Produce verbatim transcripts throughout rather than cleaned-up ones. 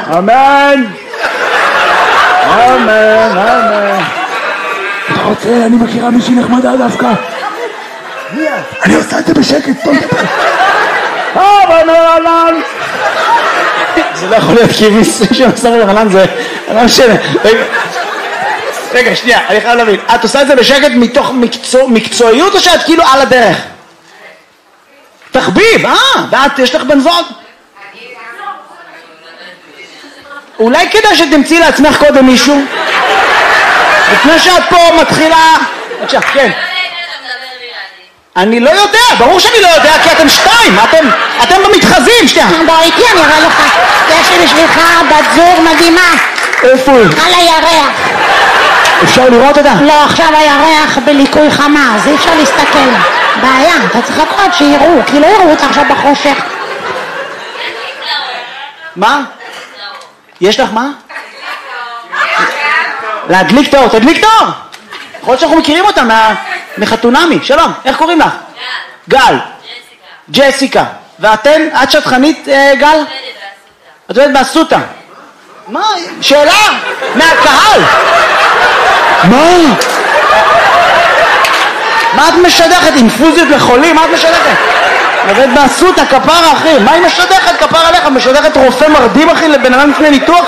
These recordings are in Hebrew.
אמן. אמן, אמן. אתה רוצה, אני מכירה מישהי נחמדה דווקא. אני עושה את זה בשקט, טוב. אבל רענן. זה לא יכול להיות כי מישהו שעושה את רענן זה לא משנה. רגע, שנייה, אני חייב להבין. את עושה את זה בשקט מתוך מקצועיות או שאת כאילו על הדרך? תחביב, אה, ואת יש לך בן זוג? אולי כדאי שתמצאי לעצמך קודם מישהו? לפני שאת פה מתחילה... בבקשה, כן. אני לא יודע, ברור שאני לא יודע, כי אתם שתיים, אתם, אתם במתחזים, שתיים. בוא איתי, אני אראה לך. יש לי בשבילך בת זוג מדהימה. איפה היא? על הירח. אפשר לראות אותה? לא, עכשיו הירח בליקוי חמה, אז אי אפשר להסתכל. בעיה, אתה צריך לקרוא שיראו, כי לא יראו אותה עכשיו בחושך. מה? יש לך מה? להדליק תאור, תדליק תאור! יכול להיות שאנחנו מכירים אותה מחתונמי. שלום, איך קוראים לך? גל. גל. ג'סיקה. ג'סיקה. ואתן, את שטחנית, גל? את עובדת באסותא. מה? שאלה? מהקהל. מה? מה את משדכת? אינפוזיות לחולים? מה את משדכת? עובדת באסותא, כפרה אחי. מה היא משדכת? כפרה עליך. משדכת רופא מרדים אחי לבן אדם לפני ניתוח?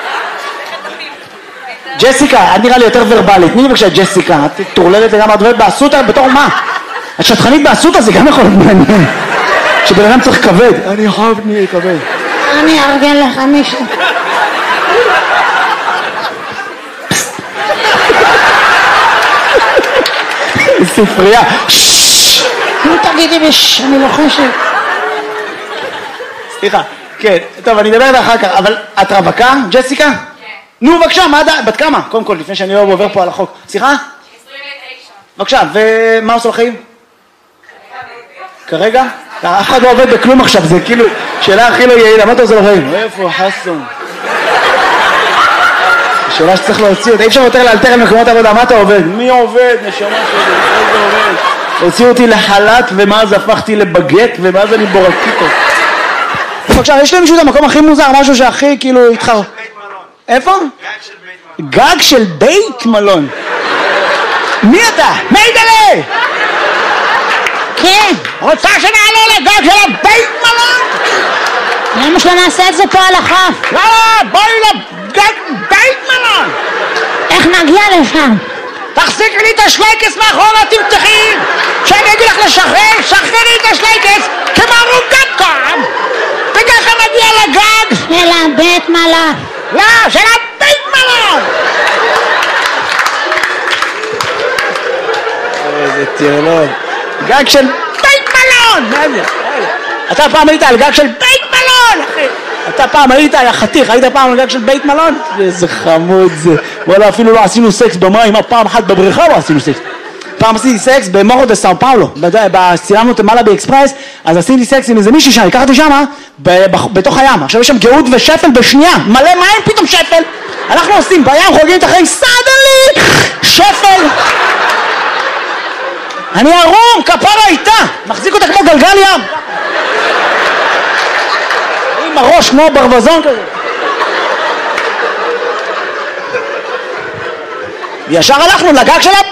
ג'סיקה, את נראה לי יותר ורבלית. תני לי בבקשה ג'סיקה, את תורללת לגמרי, את עובדת באסותא בתור מה? את שטחנית באסותא זה גם יכול להיות מעניין. שבן אדם צריך כבד. אני חייב לי כבד. אני ארגן לך מישהו. ספרייה. נו תגידי בש, אני לוחשת. סליחה, כן, טוב אני אדבר עליה אחר כך, אבל את רווקה, ג'סיקה? כן. נו בבקשה, מה עדיין, בת כמה? קודם כל, לפני שאני לא עובר פה על החוק. סליחה? עשרים ותשע. בבקשה, ומה עושה בחיים? כרגע? אף אחד לא עובד בכלום עכשיו, זה כאילו שאלה הכי לא יעילה, מה אתה עושה בחיים? איפה חסון? שאלה שצריך להוציא אותה, אי אפשר יותר לאלתר על מקומות עבודה, מה אתה עובד? מי עובד? נשמה שלי, איזה עובד? הוציאו אותי לחל"ת ומאז הפכתי לבגט ומאז אני בורקיטו. בבקשה, יש להם מישהו את המקום הכי מוזר, משהו שהכי כאילו התחר... איפה? גג של בית מלון. מי אתה? מיידלה! כן. רוצה שנעלה לגג של הבית מלון? למה שלא נעשה את זה פה על החוף? לא, בואי לגג בית מלון! איך נגיע לשם? תחזיקי לי את השלייקס מאחורה, תמתחי! כשאני אגיד לך לשחרר, שחררי את השלייקס כמו רוגטקום! וככה נגיע לגג! של הבית מלון. לא, של הבית מלון! איזה טירלון. גג של בית מלון! מה זה? אתה פעם היית על גג של בית מלון, אחי! אתה פעם היית, היה חתיך, היית פעם על גג של בית מלון? איזה חמוד זה. וואלה, אפילו לא עשינו סקס במים, פעם אחת בבריכה לא עשינו סקס. פעם עשיתי סקס במורו דה סאו פאולו, צילמנו את מעלה באקספרס, אז עשיתי סקס עם איזה מישהי שם, לקחתי שמה, בתוך הים. עכשיו יש שם גאות ושפל בשנייה, מלא מים פתאום שפל. אנחנו עושים בים, חוגגים את החיים, סדלי, שפל. אני ערום, כפרה איתה, מחזיק אותה כמו גלגל ים. עם הראש כמו ברווזון כזה. ישר הלכנו לגג של